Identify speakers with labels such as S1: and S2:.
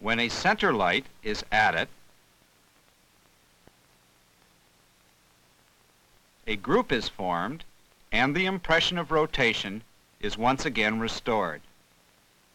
S1: When a center light is added, a group is formed and the impression of rotation is once again restored.